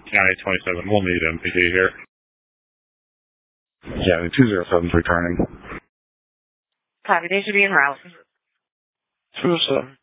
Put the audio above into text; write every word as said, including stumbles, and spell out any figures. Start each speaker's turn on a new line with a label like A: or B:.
A: County twenty-seven, we'll need M P D here.
B: County two zero seven's returning.
C: Copy, they should be en route.
B: two oh seven.